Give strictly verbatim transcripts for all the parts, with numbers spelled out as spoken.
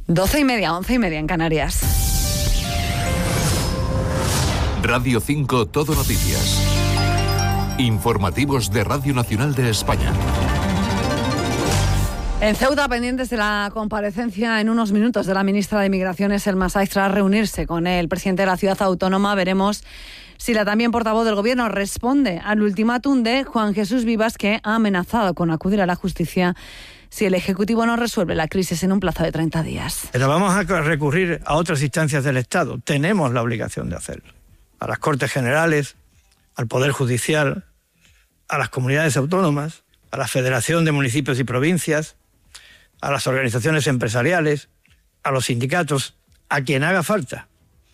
Doce y media, once y media en Canarias. Radio cinco Todo Noticias. Informativos de Radio Nacional de España. En Ceuta, pendientes de la comparecencia en unos minutos de la ministra de Migraciones, Elma Saiz, tras reunirse con el presidente de la ciudad autónoma, veremos si la también portavoz del Gobierno responde al ultimátum de Juan Jesús Vivas, que ha amenazado con acudir a la justicia si el Ejecutivo no resuelve la crisis en un plazo de treinta días. Pero vamos a recurrir a otras instancias del Estado. Tenemos la obligación de hacerlo. A las Cortes Generales, al Poder Judicial, a las comunidades autónomas, a la Federación de Municipios y Provincias, a las organizaciones empresariales, a los sindicatos, a quien haga falta,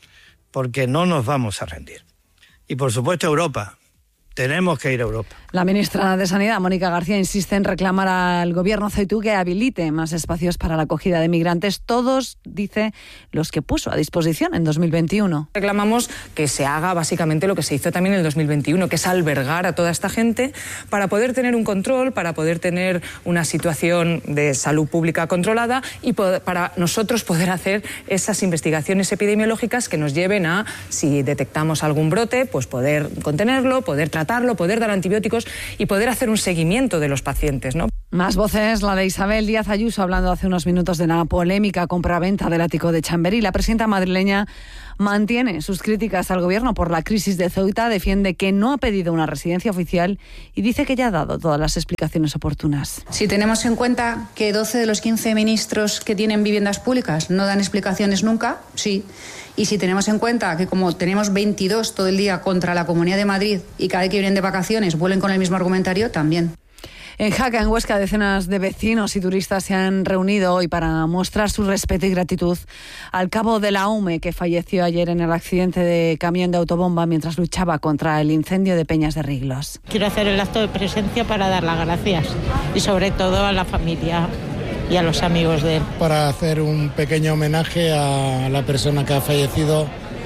porque no nos vamos a rendir. Y por supuesto Europa. Tenemos que ir a Europa. La ministra de Sanidad, Mónica García, insiste en reclamar al Gobierno ceutú que habilite más espacios para la acogida de migrantes, todos, dice, los que puso a disposición en dos mil veintiuno. Reclamamos que se haga básicamente lo que se hizo también en el dos mil veintiuno, que es albergar a toda esta gente para poder tener un control, para poder tener una situación de salud pública controlada y poder, para nosotros poder hacer esas investigaciones epidemiológicas que nos lleven a, si detectamos algún brote, pues poder contenerlo, poder tratarlo, tratarlo, poder dar antibióticos y poder hacer un seguimiento de los pacientes, ¿no? Más voces, la de Isabel Díaz Ayuso, hablando hace unos minutos de la polémica compraventa del ático de Chamberí. La presidenta madrileña mantiene sus críticas al Gobierno por la crisis de Ceuta, defiende que no ha pedido una residencia oficial y dice que ya ha dado todas las explicaciones oportunas. Si tenemos en cuenta que doce de los quince ministros que tienen viviendas públicas no dan explicaciones nunca, sí. Y si tenemos en cuenta que como tenemos veintidós todo el día contra la Comunidad de Madrid y cada vez que vienen de vacaciones vuelven con el mismo argumentario, también. En Jaca, en Huesca, decenas de vecinos y turistas se han reunido hoy para mostrar su respeto y gratitud al cabo de la UME, que falleció ayer en el accidente de camión de autobomba mientras luchaba contra el incendio de Peñas de Riglos. Quiero hacer el acto de presencia para dar las gracias y sobre todo a la familia y a los amigos de él. Para hacer un pequeño homenaje a la persona que ha fallecido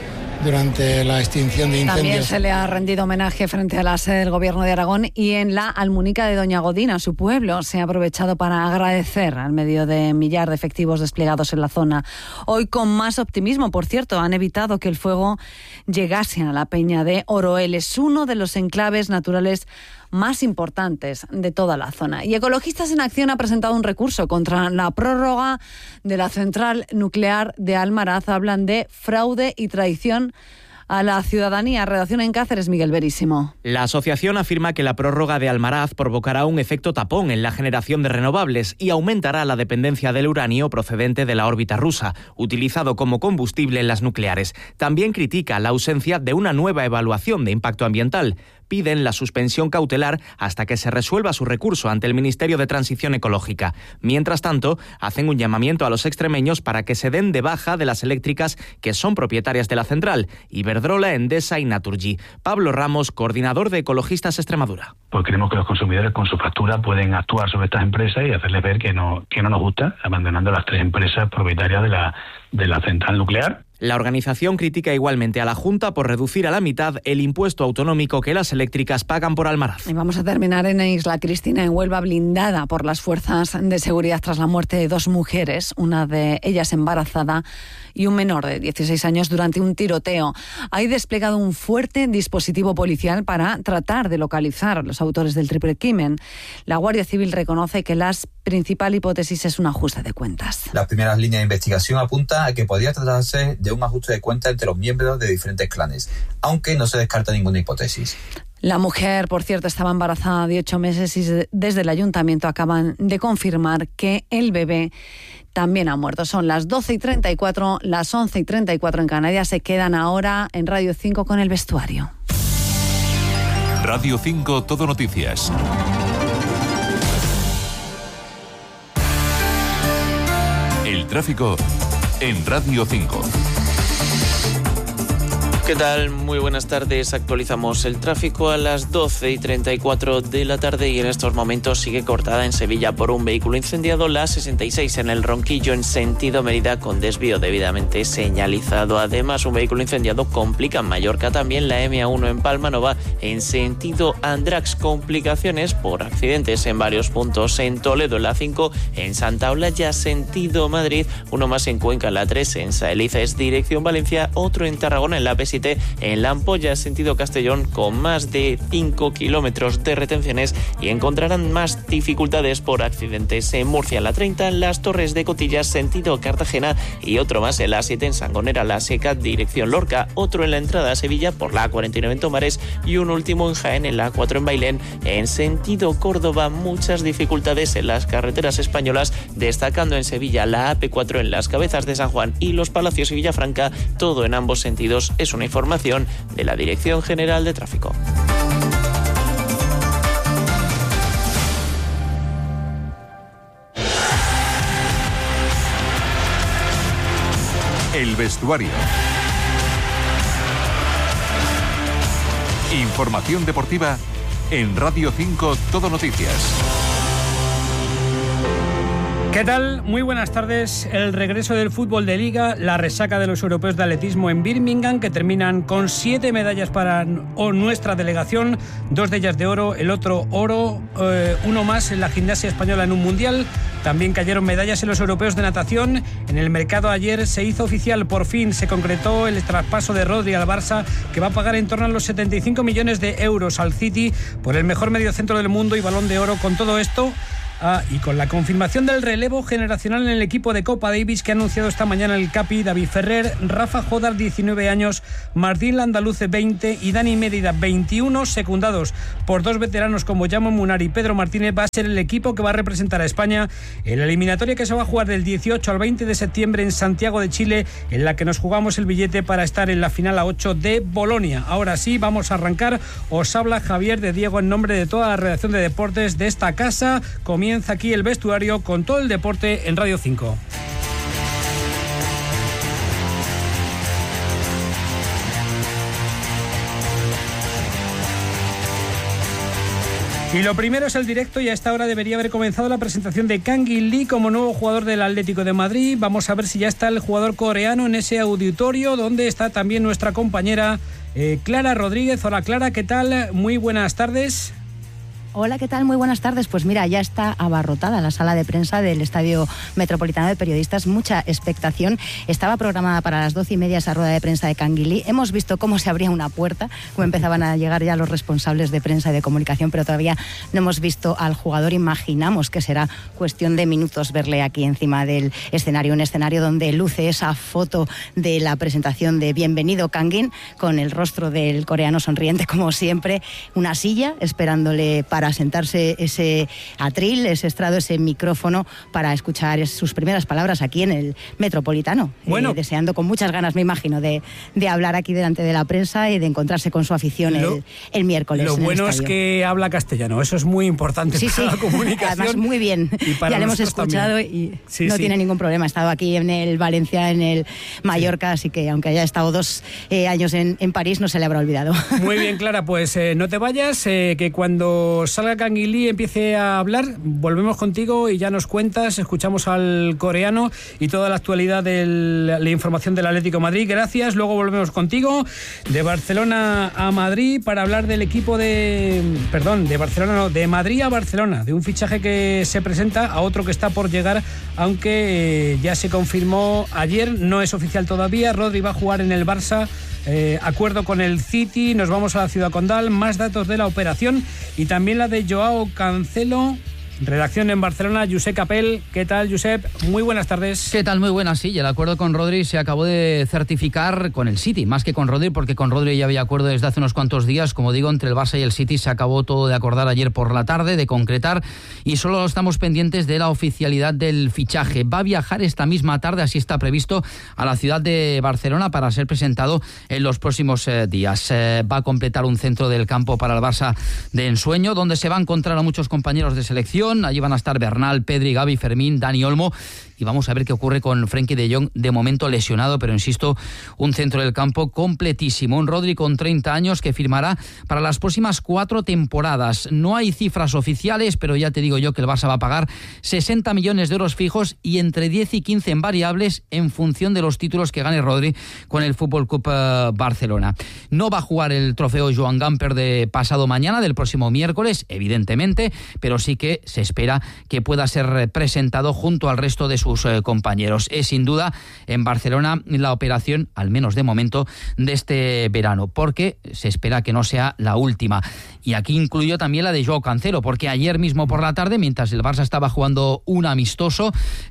durante la extinción de incendios. También se le ha rendido homenaje frente a la sede del Gobierno de Aragón y en la Almunica de Doña Godina, su pueblo. Se ha aprovechado para agradecer al medio de millar de efectivos desplegados en la zona. Hoy con más optimismo, por cierto, han evitado que el fuego llegase a la peña de Oroel. Es uno de los enclaves naturales más importantes de toda la zona. Y Ecologistas en Acción ha presentado un recurso contra la prórroga de la central nuclear de Almaraz. Hablan de fraude y traición a la ciudadanía. Redacción en Cáceres, Miguel Verísimo. La asociación afirma que la prórroga de Almaraz provocará un efecto tapón en la generación de renovables y aumentará la dependencia del uranio procedente de la órbita rusa, utilizado como combustible en las nucleares. También critica la ausencia de una nueva evaluación de impacto ambiental. Piden la suspensión cautelar hasta que se resuelva su recurso ante el Ministerio de Transición Ecológica. Mientras tanto, hacen un llamamiento a los extremeños para que se den de baja de las eléctricas que son propietarias de la central, Iberdrola, Endesa y Naturgy. Pablo Ramos, coordinador de Ecologistas Extremadura. Pues creemos que los consumidores con su factura pueden actuar sobre estas empresas y hacerles ver que no, que no nos gusta, abandonando las tres empresas propietarias de la, de la central nuclear. La organización critica igualmente a la Junta por reducir a la mitad el impuesto autonómico que las eléctricas pagan por Almaraz. Y vamos a terminar en Isla Cristina, en Huelva, blindada por las fuerzas de seguridad tras la muerte de dos mujeres, una de ellas embarazada y un menor de dieciséis años durante un tiroteo. Hay desplegado un fuerte dispositivo policial para tratar de localizar a los autores del triple crimen. La Guardia Civil reconoce que la principal hipótesis es un ajuste de cuentas. Las primeras líneas de investigación apuntan a que podría tratarse de un ajuste de cuentas entre los miembros de diferentes clanes, aunque no se descarta ninguna hipótesis. La mujer, por cierto, estaba embarazada de ocho meses y desde el ayuntamiento acaban de confirmar que el bebé también ha muerto. Son las doce y treinta y cuatro, las once y treinta y cuatro en Canarias. Se quedan ahora en Radio cinco con el vestuario. Radio cinco Todo Noticias. El tráfico en Radio cinco. ¿Qué tal? Muy buenas tardes. Actualizamos el tráfico a las doce y treinta y cuatro de la tarde y en estos momentos sigue cortada en Sevilla por un vehículo incendiado la sesenta y seis en el Ronquillo en sentido Mérida con desvío debidamente señalizado. Además, un vehículo incendiado complica en Mallorca también la eme a uno en Palmanova en sentido Andrax. Complicaciones por accidentes en varios puntos en Toledo en la cinco, en Santa Olalla sentido Madrid, uno más en Cuenca en la tres, en Saelices dirección Valencia, otro en Tarragona en la P siete, en La Ampolla sentido Castellón con más de cinco kilómetros de retenciones y encontrarán más dificultades por accidentes en Murcia en la treinta, en Las Torres de Cotillas sentido Cartagena y otro más en la siete en Sangonera La Seca dirección Lorca, otro en la entrada a Sevilla por la cuarenta y nueve en Tomares y un último en Jaén en la cuatro en Bailén en sentido Córdoba. Muchas dificultades en las carreteras españolas, destacando en Sevilla la A P cuatro en las Cabezas de San Juan y Los Palacios y Villafranca, todo en ambos sentidos. Es una información de la Dirección General de Tráfico. El vestuario. Información deportiva en Radio cinco Todo Noticias. ¿Qué tal? Muy buenas tardes. El regreso del fútbol de Liga, la resaca de los europeos de atletismo en Birmingham, que terminan con siete medallas para nuestra delegación, dos de ellas de oro, el otro oro, eh, uno más en la gimnasia española en un mundial. También cayeron medallas en los europeos de natación. En el mercado ayer se hizo oficial, por fin se concretó el traspaso de Rodri al Barça, que va a pagar en torno a los setenta y cinco millones de euros al City por el mejor mediocentro del mundo y Balón de Oro. Con todo esto, Ah, y con la confirmación del relevo generacional en el equipo de Copa Davis que ha anunciado esta mañana el Capi, David Ferrer, Rafa Jodar, diecinueve años, Martín Landaluce, veinte y Dani Mérida, veintiuno, secundados por dos veteranos como Jaume Munar y Pedro Martínez, va a ser el equipo que va a representar a España en la eliminatoria que se va a jugar del dieciocho al veinte de septiembre en Santiago de Chile, en la que nos jugamos el billete para estar en la final a ocho de Bolonia. Ahora sí, vamos a arrancar. Os habla Javier de Diego en nombre de toda la redacción de deportes de esta casa. Comienza aquí el vestuario con todo el deporte en Radio cinco. Y lo primero es el directo y a esta hora debería haber comenzado la presentación de Kang In Lee como nuevo jugador del Atlético de Madrid. Vamos a ver si ya está el jugador coreano en ese auditorio donde está también nuestra compañera eh, Clara Rodríguez. Hola Clara, ¿qué tal? Muy buenas tardes. Hola, ¿qué tal? Muy buenas tardes. Pues mira, ya está abarrotada la sala de prensa del Estadio Metropolitano de Periodistas. Mucha expectación. Estaba programada para las doce y media esa rueda de prensa de Kang In Lee. Hemos visto cómo se abría una puerta, cómo empezaban a llegar ya los responsables de prensa y de comunicación, pero todavía no hemos visto al jugador. Imaginamos que será cuestión de minutos verle aquí encima del escenario, un escenario donde luce esa foto de la presentación de Bienvenido Kang In, con el rostro del coreano sonriente como siempre, una silla esperándole para sentarse ese atril, ese estrado, ese micrófono para escuchar sus primeras palabras aquí en el Metropolitano. Bueno, eh, deseando con muchas ganas, me imagino, de, de hablar aquí delante de la prensa y de encontrarse con su afición lo, el, el miércoles. Lo bueno es que habla castellano, eso es muy importante sí, para sí. la comunicación. Además, muy bien. Ya le hemos escuchado también. y sí, no sí. tiene ningún problema. Ha estado aquí en el Valencia, en el Mallorca, sí. así que aunque haya estado dos eh, años en, en París, no se le habrá olvidado. Muy bien, Clara, pues eh, no te vayas, eh, que cuando salga Kang In Lee empiece a hablar, volvemos contigo y ya nos cuentas, escuchamos al coreano y toda la actualidad de la información del Atlético de Madrid. Gracias, luego volvemos contigo de Barcelona a Madrid para hablar del equipo de... Perdón, de Barcelona no, de Madrid a Barcelona, de un fichaje que se presenta a otro que está por llegar, aunque eh, ya se confirmó ayer, no es oficial todavía. Rodri va a jugar en el Barça. Eh, acuerdo con el City, nos vamos a la Ciudad Condal, más datos de la operación y también la de Joao Cancelo. Redacción en Barcelona, Josep Capel. ¿Qué tal, Josep? Muy buenas tardes. ¿Qué tal? Muy buenas, sí. El acuerdo con Rodri se acabó de certificar con el City, más que con Rodri, porque con Rodri ya había acuerdo desde hace unos cuantos días. Como digo, entre el Barça y el City se acabó todo de acordar ayer por la tarde, de concretar, y solo estamos pendientes de la oficialidad del fichaje. Va a viajar esta misma tarde, así está previsto, a la ciudad de Barcelona para ser presentado en los próximos eh, días. Eh, va a completar un centro del campo para el Barça de ensueño, donde se va a encontrar a muchos compañeros de selección, alineación. Allí van a estar Bernal, Pedri, Gavi, Fermín, Dani Olmo. Y vamos a ver qué ocurre con Frenkie de Jong, de momento lesionado, pero insisto, un centro del campo completísimo. Un Rodri con treinta años que firmará para las próximas cuatro temporadas. No hay cifras oficiales, pero ya te digo yo que el Barça va a pagar sesenta millones de euros fijos y entre diez y quince en variables en función de los títulos que gane Rodri con el Fútbol Club Barcelona. No va a jugar el trofeo Joan Gamper de pasado mañana, del próximo miércoles, evidentemente, pero sí que se espera que pueda ser presentado junto al resto de sus eh, compañeros. Es sin duda en Barcelona la operación, al menos de momento, de este verano, porque se espera que no sea la última. Y aquí incluyo también la de Joao Cancelo, porque ayer mismo por la tarde, mientras el Barça estaba jugando un amistoso,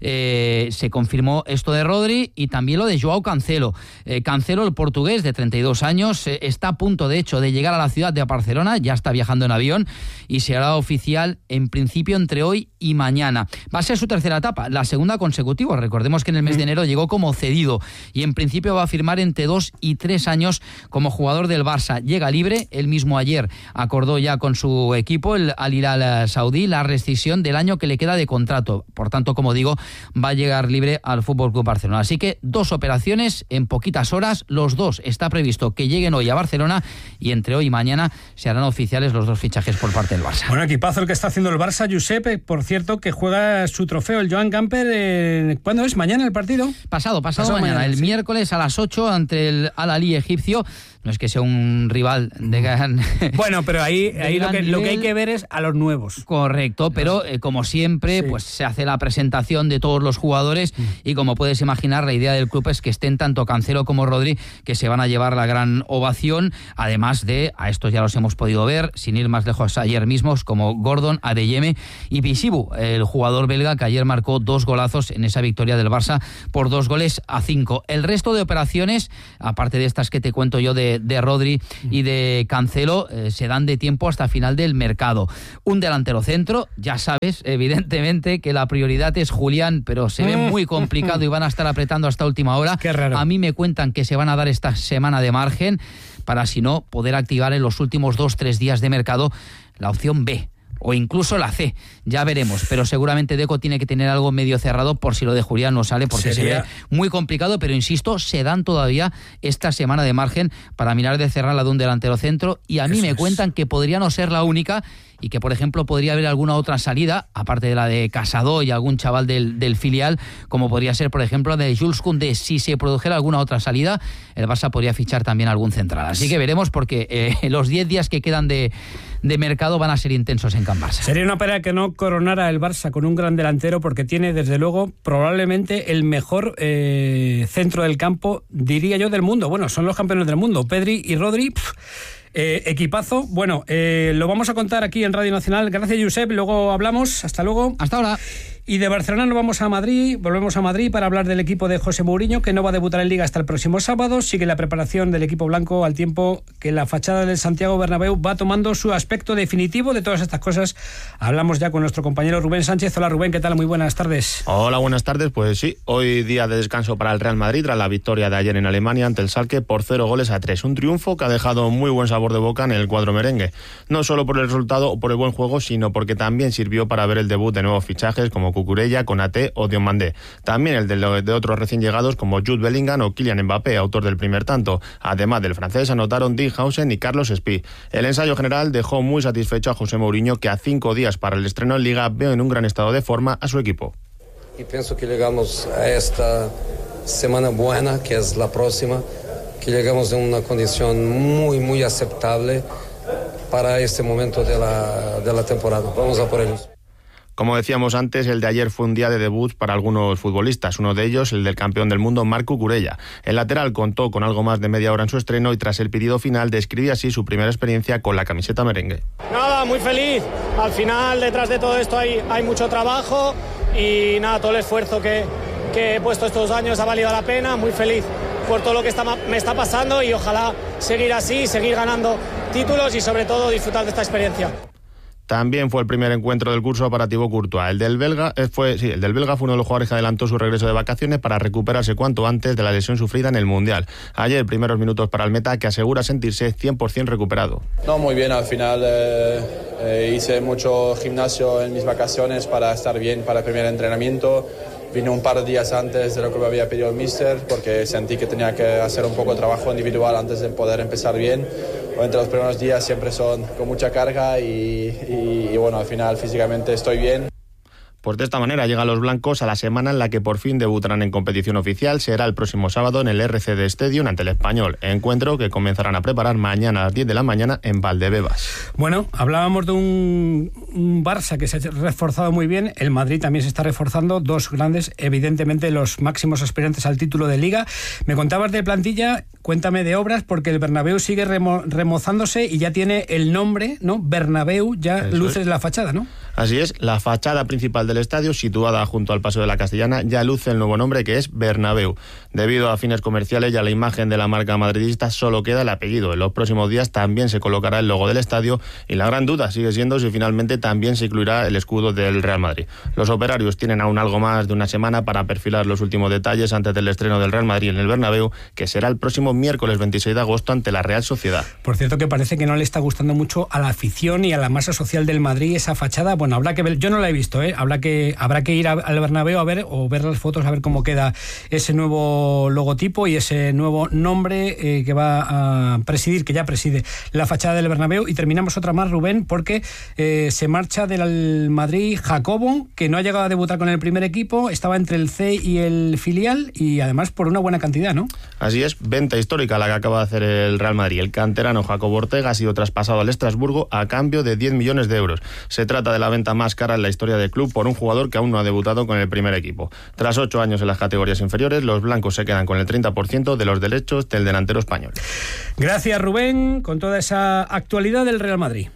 eh, se confirmó esto de Rodri y también lo de Joao Cancelo. Eh, Cancelo, el portugués de treinta y dos años, eh, está a punto de hecho de llegar a la ciudad de Barcelona, ya está viajando en avión y se hará oficial en principio entre hoy y mañana. Va a ser su tercera etapa, la segunda consecutiva. Recordemos que en el mes de enero llegó como cedido y en principio va a firmar entre dos y tres años como jugador del Barça. Llega libre, él mismo ayer acordó ya con su equipo, el Al Hilal saudí, la rescisión del año que le queda de contrato. Por tanto, como digo, va a llegar libre al F C Barcelona. Así que dos operaciones en poquitas horas, los dos está previsto que lleguen hoy a Barcelona y entre hoy y mañana se harán oficiales los dos fichajes por parte del Barça. Bueno, equipazo el que está haciendo el Barça, Giuseppe, por cierto, que juega su trofeo, el Joan Gamper, eh, ¿cuándo es? ¿Mañana el partido? Pasado, pasado, pasado mañana, mañana, el sí. miércoles a las ocho ante el Al-Ahly egipcio. No es que sea un rival de gran... Bueno, pero ahí, de ahí lo, que, nivel. lo que hay que ver es a los nuevos. Correcto, pero eh, como siempre, sí. pues se hace la presentación de todos los jugadores mm. y como puedes imaginar, la idea del club es que estén tanto Cancelo como Rodri, que se van a llevar la gran ovación, además de, a estos ya los hemos podido ver, sin ir más lejos ayer mismos, como Gordon, Adeyemi y Pisibu, el jugador belga que ayer marcó dos golazos en esa victoria del Barça por dos goles a cinco. El resto de operaciones, aparte de estas que te cuento yo de de Rodri y de Cancelo, eh, se dan de tiempo hasta final del mercado. Un delantero centro, ya sabes, evidentemente que la prioridad es Julián, pero se ve muy complicado y van a estar apretando hasta última hora. Qué raro. A mí me cuentan que se van a dar esta semana de margen para, si no, poder activar en los últimos dos, tres días de mercado la opción B. O incluso la C, ya veremos, pero seguramente Deco tiene que tener algo medio cerrado por si lo de Julián no sale, porque sería... se ve muy complicado, pero insisto, se dan todavía esta semana de margen para mirar de cerrar la de un delantero centro, y a mí Eso me es. cuentan que podría no ser la única y que, por ejemplo, podría haber alguna otra salida, aparte de la de Casado y algún chaval del, del filial, como podría ser, por ejemplo, de Jules Koundé. Si se produjera alguna otra salida, el Barça podría fichar también algún central. Así que veremos, porque eh, los diez días que quedan de, de mercado van a ser intensos en Can Barça. Sería una pena que no coronara el Barça con un gran delantero, porque tiene, desde luego, probablemente el mejor eh, centro del campo, diría yo, del mundo. Bueno, son los campeones del mundo, Pedri y Rodri. Pff, Eh, equipazo. Bueno, eh, lo vamos a contar aquí en Radio Nacional. Gracias, Josep. Luego hablamos. Hasta luego. Hasta ahora. Y de Barcelona nos vamos a Madrid, volvemos a Madrid para hablar del equipo de José Mourinho, que no va a debutar en Liga hasta el próximo sábado. Sigue la preparación del equipo blanco al tiempo que la fachada del Santiago Bernabéu va tomando su aspecto definitivo. De todas estas cosas hablamos ya con nuestro compañero Rubén Sánchez. Hola, Rubén, ¿qué tal? Muy buenas tardes. Hola, buenas tardes. Pues sí, hoy día de descanso para el Real Madrid tras la victoria de ayer en Alemania ante el Schalke por cero goles a tres. Un triunfo que ha dejado muy buen sabor de boca en el cuadro merengue. No solo por el resultado o por el buen juego, sino porque también sirvió para ver el debut de nuevos fichajes como Cucurella, Konaté o Diomandé. También el de, de otros recién llegados como Jude Bellingham o Kylian Mbappé, autor del primer tanto. Además del francés, anotaron Dinghausen y Carlos Espí. El ensayo general dejó muy satisfecho a José Mourinho, que a cinco días para el estreno en Liga ve en un gran estado de forma a su equipo. Y pienso que llegamos a esta semana buena, que es la próxima, que llegamos en una condición muy, muy aceptable para este momento de la, de la temporada. Vamos a por ellos. Como decíamos antes, el de ayer fue un día de debut para algunos futbolistas, uno de ellos el del campeón del mundo, Marc Cucurella. El lateral contó con algo más de media hora en su estreno y tras el pitido final describía así su primera experiencia con la camiseta merengue. Nada, muy feliz. Al final, detrás de todo esto hay, hay mucho trabajo y nada, todo el esfuerzo que, que he puesto estos años ha valido la pena. Muy feliz por todo lo que está, me está pasando y ojalá seguir así, seguir ganando títulos y sobre todo disfrutar de esta experiencia. También fue el primer encuentro del curso para Thibaut Courtois. El del belga fue, sí, el del belga fue uno de los jugadores que adelantó su regreso de vacaciones para recuperarse cuanto antes de la lesión sufrida en el Mundial. Ayer, primeros minutos para el meta, que asegura sentirse cien por ciento recuperado. No, muy bien, al final eh, eh, hice mucho gimnasio en mis vacaciones para estar bien para el primer entrenamiento. Vine un par de días antes de lo que me había pedido el míster porque sentí que tenía que hacer un poco de trabajo individual antes de poder empezar bien. Entre los primeros días siempre son con mucha carga y, y, y bueno, al final físicamente estoy bien. Pues de esta manera llegan los blancos a la semana en la que por fin debutarán en competición oficial. Será el próximo sábado en el R C D Stadium ante el Español. Encuentro que comenzarán a preparar mañana a las diez de la mañana en Valdebebas. Bueno, hablábamos de un, un Barça que se ha reforzado muy bien. El Madrid también se está reforzando. Dos grandes, evidentemente los máximos aspirantes al título de Liga. Me contabas de plantilla, cuéntame de obras, porque el Bernabéu sigue remo, remozándose y ya tiene el nombre, ¿no? Bernabéu, ya Eso luce es. La fachada, ¿no? Así es, la fachada principal del estadio, situada junto al Paseo de la Castellana, ya luce el nuevo nombre, que es Bernabéu. Debido a fines comerciales y a la imagen de la marca madridista, solo queda el apellido. En los próximos días también se colocará el logo del estadio y la gran duda sigue siendo si finalmente también se incluirá el escudo del Real Madrid. Los operarios tienen aún algo más de una semana para perfilar los últimos detalles antes del estreno del Real Madrid en el Bernabéu, que será el próximo miércoles veintiséis de agosto ante la Real Sociedad. Por cierto, que parece que no le está gustando mucho a la afición y a la masa social del Madrid esa fachada. Bueno, habrá que ver, yo no la he visto, ¿eh? Habrá que, habrá que ir a, al Bernabéu a ver o ver las fotos a ver cómo queda ese nuevo logotipo y ese nuevo nombre eh, que va a presidir, que ya preside la fachada del Bernabéu. Y terminamos otra más, Rubén, porque eh, se marcha del Madrid Jacobo, que no ha llegado a debutar con el primer equipo, estaba entre el C y el filial y además por una buena cantidad, ¿no? Así es, venta histórica la que acaba de hacer el Real Madrid. El canterano Jacobo Ortega ha sido traspasado al Estrasburgo a cambio de diez millones de euros. Se trata de la venta más cara en la historia del club por un jugador que aún no ha debutado con el primer equipo. Tras ocho años en las categorías inferiores, los blancos se quedan con el treinta por ciento de los derechos del delantero español. Gracias, Rubén, con toda esa actualidad del Real Madrid.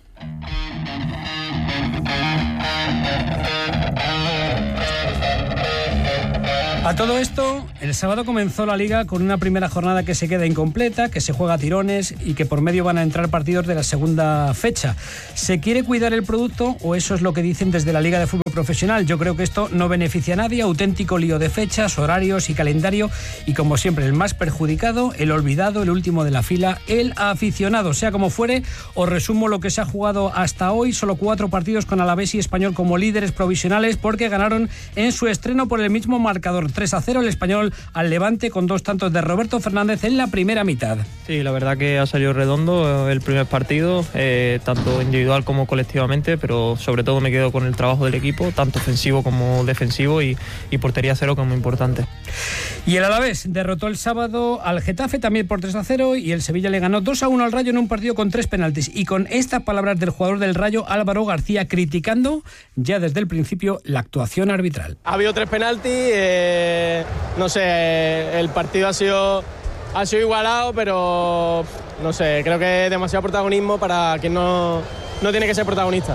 A todo esto, el sábado comenzó la Liga con una primera jornada que se queda incompleta, que se juega a tirones y que por medio van a entrar partidos de la segunda fecha. ¿Se quiere cuidar el producto o eso es lo que dicen desde la Liga de Fútbol Profesional? Yo creo que esto no beneficia a nadie, auténtico lío de fechas, horarios y calendario y como siempre el más perjudicado, el olvidado, el último de la fila, el aficionado. Sea como fuere, os resumo lo que se ha jugado hasta hoy, solo cuatro partidos con Alavés y Español como líderes provisionales porque ganaron en su estreno por el mismo marcador. tres a cero el Español al Levante con dos tantos de Roberto Fernández en la primera mitad. Sí, la verdad que ha salido redondo el primer partido, eh, tanto individual como colectivamente, pero sobre todo me quedo con el trabajo del equipo, tanto ofensivo como defensivo y, y portería cero como importante. Y el Alavés derrotó el sábado al Getafe también por tres a cero y el Sevilla le ganó dos a uno al Rayo en un partido con tres penaltis y con estas palabras del jugador del Rayo, Álvaro García, criticando ya desde el principio la actuación arbitral. Ha habido tres penaltis, eh, no sé, el partido ha sido, ha sido igualado, pero no sé, creo que es demasiado protagonismo para quien no, no tiene que ser protagonista.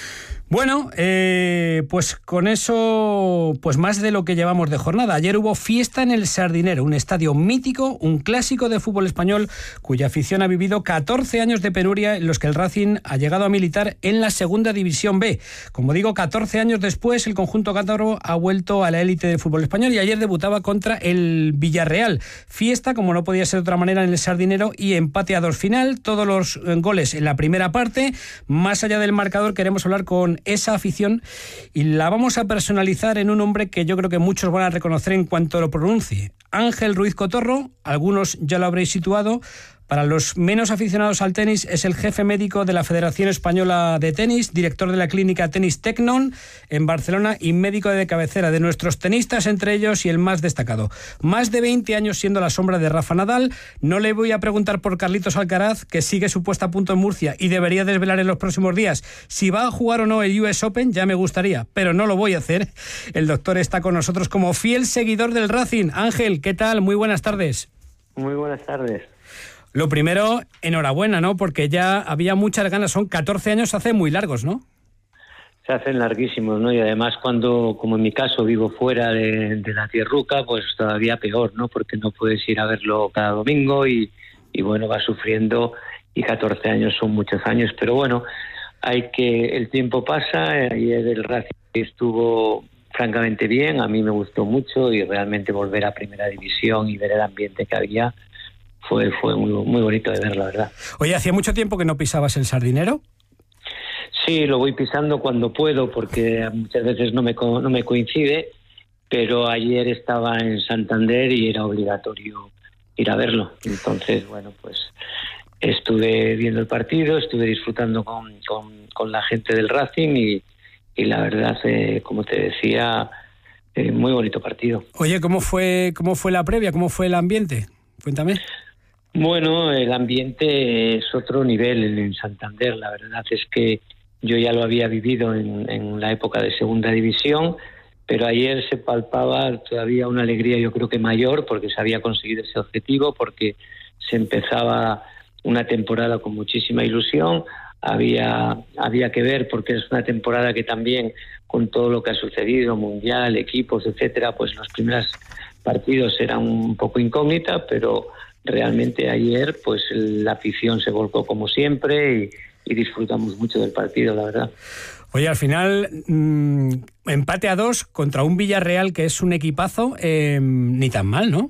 Bueno, eh, pues con eso, pues más de lo que llevamos de jornada. Ayer hubo fiesta en el Sardinero, un estadio mítico, un clásico de fútbol español, cuya afición ha vivido catorce años de penuria en los que el Racing ha llegado a militar en la Segunda División B. Como digo, catorce años después, el conjunto cátaro ha vuelto a la élite del fútbol español y ayer debutaba contra el Villarreal. Fiesta, como no podía ser de otra manera, en el Sardinero y empate a dos final. Todos los goles en la primera parte. Más allá del marcador, queremos hablar con esa afición y la vamos a personalizar en un hombre que yo creo que muchos van a reconocer en cuanto lo pronuncie. Ángel Ruiz Cotorro, algunos ya lo habréis situado. Para los menos aficionados al tenis, es el jefe médico de la Federación Española de Tenis, director de la clínica Tenis Tecnon en Barcelona y médico de cabecera de nuestros tenistas, entre ellos y el más destacado. Más de veinte años siendo la sombra de Rafa Nadal. No le voy a preguntar por Carlitos Alcaraz, que sigue su puesta a punto en Murcia y debería desvelar en los próximos días si va a jugar o no el U S Open, ya me gustaría, pero no lo voy a hacer. El doctor está con nosotros como fiel seguidor del Racing. Ángel, ¿qué tal? Muy buenas tardes. Muy buenas tardes. Lo primero, enhorabuena, ¿no? Porque ya había muchas ganas, son catorce años, se hacen muy largos, ¿no? Se hacen larguísimos, ¿no? Y además cuando, como en mi caso, vivo fuera de, de la tierruca, pues todavía peor, ¿no? Porque no puedes ir a verlo cada domingo y, y bueno, vas sufriendo y catorce años son muchos años. Pero bueno, hay que el tiempo pasa. Ayer el Racing estuvo francamente bien, a mí me gustó mucho, y realmente volver a Primera División y ver el ambiente que había fue fue muy, muy bonito de ver, la verdad. Oye, ¿hacía mucho tiempo que no pisabas el Sardinero? Sí, lo voy pisando cuando puedo, porque muchas veces no me co- no me coincide, pero ayer estaba en Santander y era obligatorio ir a verlo. Entonces, bueno, pues estuve viendo el partido, estuve disfrutando con, con, con la gente del Racing y y la verdad, eh, como te decía, eh, muy bonito partido. Oye, ¿cómo fue cómo fue la previa? ¿Cómo fue el ambiente? Cuéntame. Bueno, el ambiente es otro nivel en Santander. La verdad es que yo ya lo había vivido en, en la época de Segunda División, pero ayer se palpaba todavía una alegría, yo creo que mayor, porque se había conseguido ese objetivo, porque se empezaba una temporada con muchísima ilusión. Había, había que ver, porque es una temporada que también, con todo lo que ha sucedido, mundial, equipos, etcétera, pues los primeros partidos eran un poco incógnita, pero realmente ayer pues la afición se volcó como siempre y, y disfrutamos mucho del partido, la verdad. Oye, al final, mmm, empate a dos contra un Villarreal que es un equipazo, eh, ni tan mal, ¿no?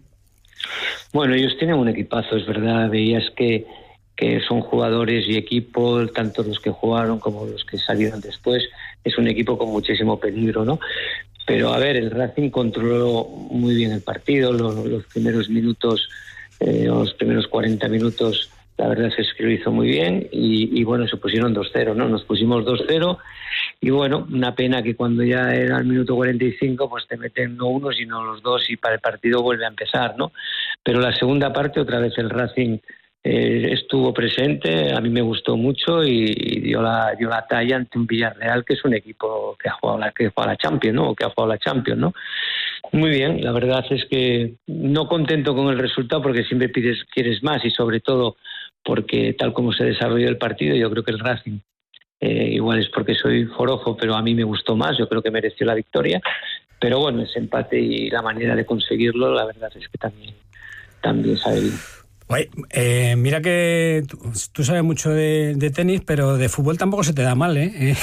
Bueno, ellos tienen un equipazo, es verdad. Veías que que son jugadores y equipo, tanto los que jugaron como los que salieron después, es un equipo con muchísimo peligro, ¿no? Pero a ver, el Racing controló muy bien el partido, los, los primeros minutos, eh, los primeros cuarenta minutos, la verdad es que lo hizo muy bien y, y bueno, se pusieron dos cero, ¿no? Nos pusimos dos cero y bueno, una pena que cuando ya era el minuto cuarenta y cinco pues te meten no uno sino los dos y para el partido vuelve a empezar, ¿no? Pero la segunda parte otra vez el Racing Eh, estuvo presente, a mí me gustó mucho y, y dio la dio la talla ante un Villarreal que es un equipo que ha jugado la que juega la Champions, ¿no? O que ha jugado la Champions, ¿no? Muy bien, la verdad es que no contento con el resultado porque siempre pides quieres más y sobre todo porque tal como se desarrolló el partido, yo creo que el Racing eh, igual es porque soy forofo, pero a mí me gustó más, yo creo que mereció la victoria, pero bueno, ese empate y la manera de conseguirlo, la verdad es que también también sabe bien. Oye, eh, mira que tú, tú sabes mucho de, de tenis, pero de fútbol tampoco se te da mal, ¿eh?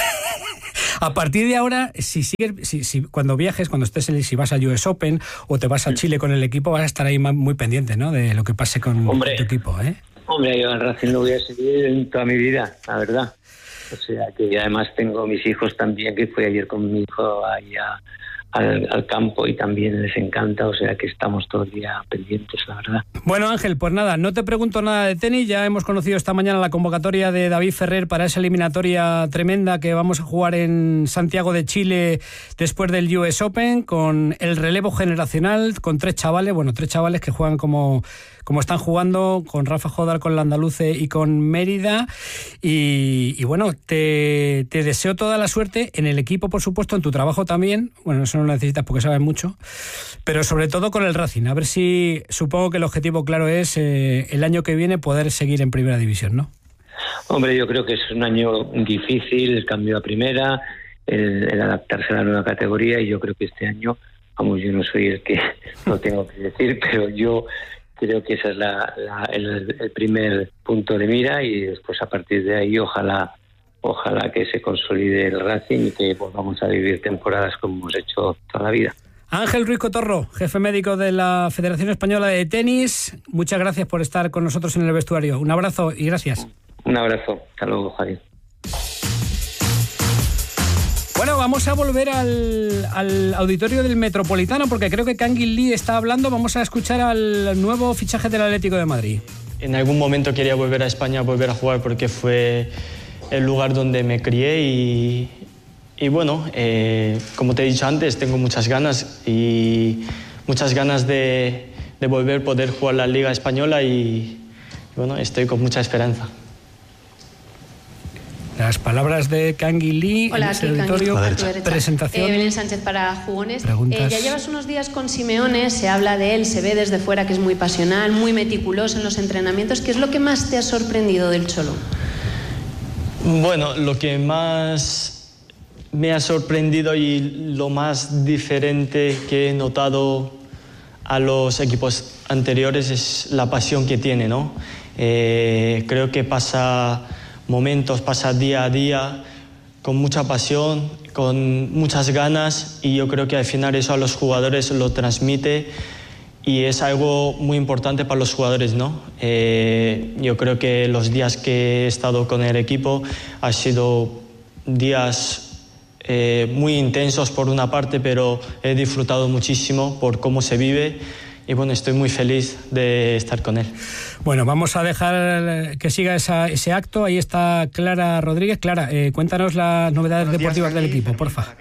A partir de ahora, si sigues, si, si cuando viajes, cuando estés, en, si vas al U S Open o te vas a Chile con el equipo, vas a estar ahí muy pendiente, ¿no? De lo que pase con, hombre, tu equipo, ¿eh? Hombre, yo al Racing lo voy a seguir en toda mi vida, la verdad. O sea, que además tengo mis hijos también, que fui ayer con mi hijo allá Al, al campo y también les encanta, o sea que estamos todo el día pendientes, la verdad. Bueno, Ángel, pues nada, no te pregunto nada de tenis, ya hemos conocido esta mañana la convocatoria de David Ferrer para esa eliminatoria tremenda que vamos a jugar en Santiago de Chile después del U S Open, con el relevo generacional, con tres chavales, bueno, tres chavales que juegan como, como están jugando, con Rafa Jodar, con Landaluce y con Mérida, y, y bueno, te, te deseo toda la suerte en el equipo, por supuesto, en tu trabajo también, bueno, eso no lo necesitas porque sabes mucho, pero sobre todo con el Racing, a ver si, supongo que el objetivo claro es eh, el año que viene poder seguir en Primera División, ¿no? Hombre, yo creo que es un año difícil, el cambio a Primera, el, el adaptarse a la nueva categoría, y yo creo que este año, vamos, yo no soy el que lo tengo que decir, pero yo creo que ese es la, la, el, el primer punto de mira, y después a partir de ahí ojalá ojalá que se consolide el Racing y que volvamos a vivir temporadas como hemos hecho toda la vida. Ángel Ruiz Cotorro, jefe médico de la Federación Española de Tenis, muchas gracias por estar con nosotros en el vestuario. Un abrazo y gracias. Un abrazo. Hasta luego, Javier. Bueno, vamos a volver al, al auditorio del Metropolitano porque creo que Kangin Lee está hablando. Vamos a escuchar al nuevo fichaje del Atlético de Madrid. En algún momento quería volver a España, volver a jugar porque fue el lugar donde me crié y, y bueno, eh, como te he dicho antes, tengo muchas ganas y muchas ganas de, de volver a poder jugar la Liga Española y bueno, estoy con mucha esperanza. Las palabras de Kangin Lee. Hola, en ese auditorio. Presentación. Eh, Belén Sánchez para Jugones. Preguntas. Eh, ya llevas unos días con Simeone, se habla de él, se ve desde fuera que es muy pasional, muy meticuloso en los entrenamientos. ¿Qué es lo que más te ha sorprendido del Cholo? Bueno, lo que más me ha sorprendido y lo más diferente que he notado a los equipos anteriores es la pasión que tiene, ¿no? Eh, creo que pasa momentos, pasar día a día con mucha pasión, con muchas ganas, y yo creo que al final eso a los jugadores lo transmite y es algo muy importante para los jugadores, ¿no? Eh, yo creo que los días que he estado con el equipo han sido días eh, muy intensos por una parte, pero he disfrutado muchísimo por cómo se vive y bueno, estoy muy feliz de estar con él. Bueno, vamos a dejar que siga esa, ese acto. Ahí está Clara Rodríguez. Clara, eh, cuéntanos las novedades Buenos deportivas días, del equipo, porfa.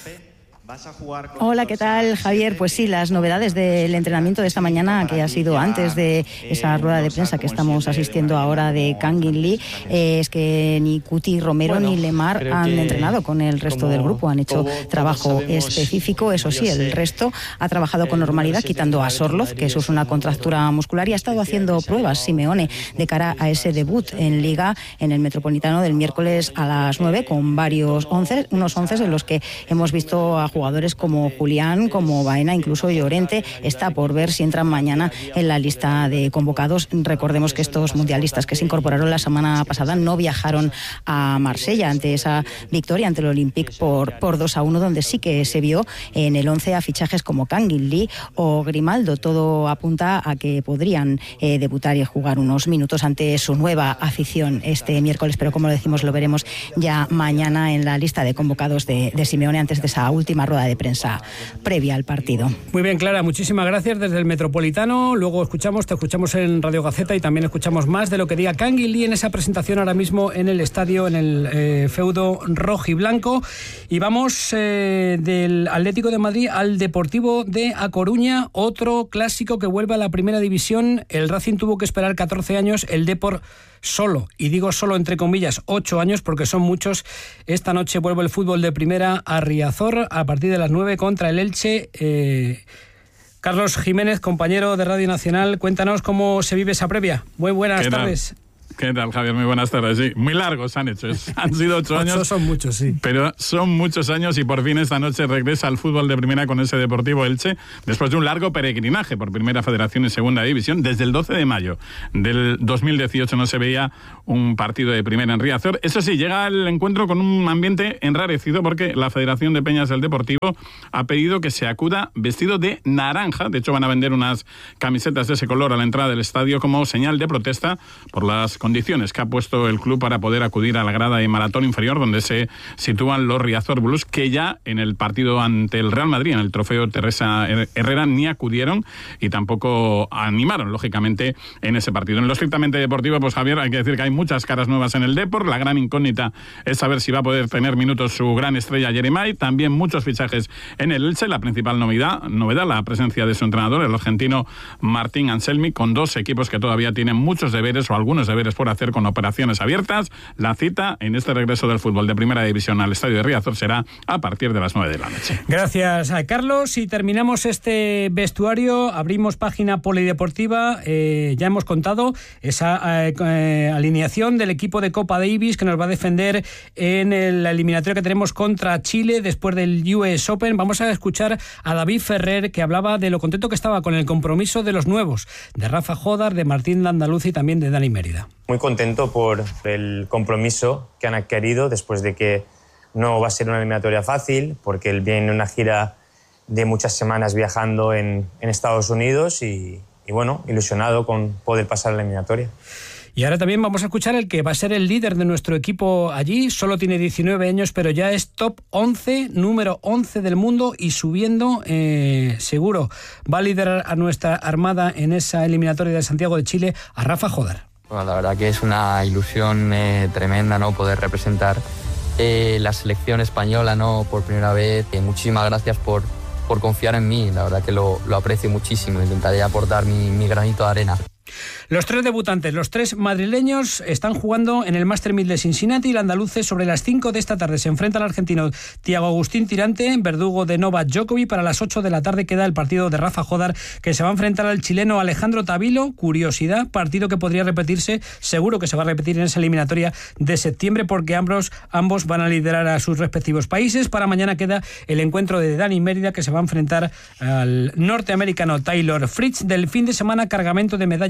Hola, ¿qué tal, Javier? Pues sí, las novedades del entrenamiento de esta mañana, que ha sido antes de esa rueda de prensa que estamos asistiendo ahora de Kangin Lee, eh, es que ni Cuti Romero bueno, ni Lemar han entrenado con el resto del grupo, han hecho todo, trabajo específico. Eso sí, el resto ha trabajado con normalidad, quitando a Sorloz, que eso es una contractura muscular, y ha estado haciendo pruebas Simeone de cara a ese debut en Liga en el Metropolitano del miércoles a las nueve, con varios once, unos once en los que hemos visto a jugadores como Julián, como Baena, incluso Llorente. Está por ver si entran mañana en la lista de convocados. Recordemos que estos mundialistas que se incorporaron la semana pasada no viajaron a Marsella ante esa victoria ante el Olympique por, por dos a uno, donde sí que se vio en el once a fichajes como Kangin Lee o Grimaldo. Todo apunta a que podrían eh, debutar y jugar unos minutos ante su nueva afición este miércoles, pero como lo decimos, lo veremos ya mañana en la lista de convocados de, de Simeone antes de esa última rueda de prensa previa al partido. Muy bien, Clara, muchísimas gracias desde el Metropolitano. Luego escuchamos, te escuchamos en Radio Gaceta y también escuchamos más de lo que diga Kangin Lee en esa presentación ahora mismo en el estadio, en el eh, feudo rojiblanco. Y vamos eh, del Atlético de Madrid al Deportivo de A Coruña, otro clásico que vuelve a la primera división. El Racing tuvo que esperar catorce años, el Depor solo, y digo solo entre comillas, ocho años, porque son muchos. Esta noche vuelve el fútbol de primera a Riazor a partir de las nueve contra el Elche. Eh, Carlos Jiménez, compañero de Radio Nacional, cuéntanos cómo se vive esa previa. Muy buenas tardes. ¿Qué tal, Javier? Muy buenas tardes. Sí, muy largos han hecho. Han sido ocho años. Ocho son muchos, sí. Pero son muchos años y por fin esta noche regresa al fútbol de primera con ese Deportivo Elche, después de un largo peregrinaje por Primera Federación y Segunda División. Desde el doce de mayo del dos mil dieciocho no se veía un partido de primera en Riazor. Eso sí, llega el encuentro con un ambiente enrarecido porque la Federación de Peñas del Deportivo ha pedido que se acuda vestido de naranja. De hecho, van a vender unas camisetas de ese color a la entrada del estadio como señal de protesta por las condiciones que ha puesto el club para poder acudir a la grada de Maratón Inferior, donde se sitúan los Riazor Blues, que ya en el partido ante el Real Madrid, en el trofeo Teresa Herrera, ni acudieron y tampoco animaron, lógicamente, en ese partido. En lo estrictamente deportivo, pues Javier, hay que decir que hay muchas caras nuevas en el Depor. La gran incógnita es saber si va a poder tener minutos su gran estrella Yeremay. También muchos fichajes en el Elche. La principal novedad, novedad la presencia de su entrenador, el argentino Martín Anselmi, con dos equipos que todavía tienen muchos deberes o algunos deberes por hacer con operaciones abiertas. La cita en este regreso del fútbol de primera división al estadio de Riazor será a partir de las nueve de la noche. Gracias a Carlos. Y terminamos este vestuario, abrimos página polideportiva. Eh, ya hemos contado esa eh, eh, alineación del equipo de Copa Davis que nos va a defender en el eliminatorio que tenemos contra Chile después del U S Open. Vamos a escuchar a David Ferrer, que hablaba de lo contento que estaba con el compromiso de los nuevos, de Rafa Jodar, de Martín Landaluz y también de Dani Mérida. Muy contento por el compromiso que han adquirido después de que no va a ser una eliminatoria fácil, porque él viene en una gira de muchas semanas viajando en, en Estados Unidos y, y bueno, ilusionado con poder pasar la eliminatoria. Y ahora también vamos a escuchar el que va a ser el líder de nuestro equipo allí. Solo tiene diecinueve años, pero ya es top once, número once del mundo y subiendo, eh, seguro. Va a liderar a nuestra armada en esa eliminatoria de Santiago de Chile, a Rafa Jodar. Bueno, la verdad que es una ilusión eh, tremenda, ¿no?, poder representar eh, la selección española, ¿no?, por primera vez. Eh, muchísimas gracias por, por confiar en mí, la verdad que lo, lo aprecio muchísimo. Intentaré aportar mi, mi granito de arena. Los tres debutantes, los tres madrileños, están jugando en el Master mil de Cincinnati. El andaluces sobre las cinco de esta tarde se enfrenta al argentino Thiago Agustín Tirante, verdugo de Novak Djokovic. Para las ocho de la tarde queda el partido de Rafa Jodar, que se va a enfrentar al chileno Alejandro Tavilo. Curiosidad, partido que podría repetirse, seguro que se va a repetir en esa eliminatoria de septiembre, porque ambos, ambos van a liderar a sus respectivos países. Para mañana queda el encuentro de Dani Mérida, que se va a enfrentar al norteamericano Taylor Fritz. Del fin de semana, cargamento de medallas para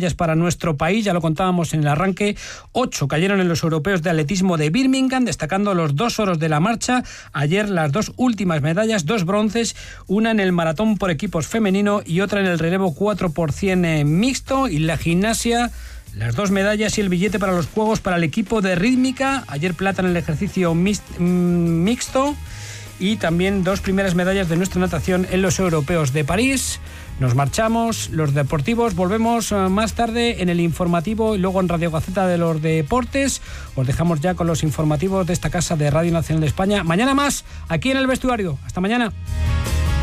nuestro país, ya lo contábamos en el arranque, ocho cayeron en los europeos de atletismo de Birmingham, destacando los dos oros de la marcha. Ayer las dos últimas medallas, dos bronces, una en el maratón por equipos femenino y otra en el relevo cuatro por cien mixto. Y la gimnasia, las dos medallas y el billete para los Juegos para el equipo de rítmica. Ayer plata en el ejercicio mixto y también dos primeras medallas de nuestra natación en los europeos de París. Nos marchamos, los deportivos, volvemos más tarde en el informativo y luego en Radio Gaceta de los Deportes. Os dejamos ya con los informativos de esta casa de Radio Nacional de España. Mañana más, aquí en el vestuario. Hasta mañana.